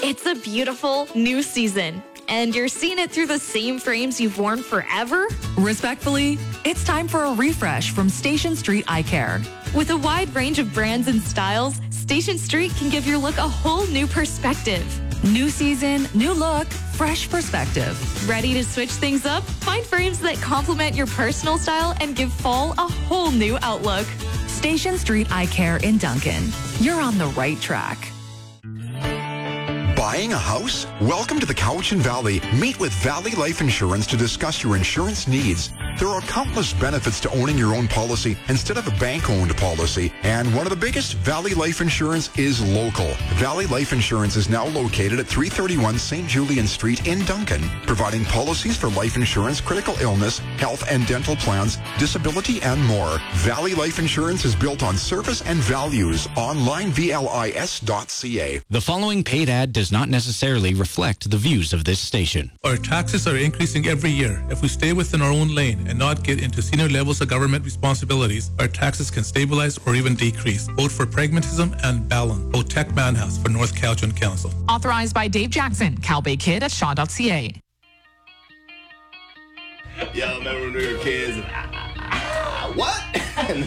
It's a beautiful new season, and you're seeing it through the same frames you've worn forever? Respectfully, it's time for a refresh from Station Street Eye Care. With a wide range of brands and styles, Station Street can give your look a whole new perspective. New season, new look, fresh perspective. Ready to switch things up? Find frames that complement your personal style and give fall a whole new outlook. Station Street Eye Care in Duncan. You're on the right track. Buying a house? Welcome to the Cowichan Valley. Meet with Valley Life Insurance to discuss your insurance needs. There are countless benefits to owning your own policy instead of a bank-owned policy. And one of the biggest, Valley Life Insurance is local. Valley Life Insurance is now located at 331 St. Julian Street in Duncan, providing policies for life insurance, critical illness, health and dental plans, disability, and more. Valley Life Insurance is built on service and values. Online, VLIS.ca. The following paid ad does not necessarily reflect the views of this station. Our taxes are increasing every year. If we stay within our own lane and not get into senior levels of government responsibilities, our taxes can stabilize or even decrease. Vote for pragmatism and balance. Vote Tech Manhouse for North Cowichan Council. Authorized by Dave Jackson, Calbay Kid at Shaw.ca. Yo, remember when we were kids? What?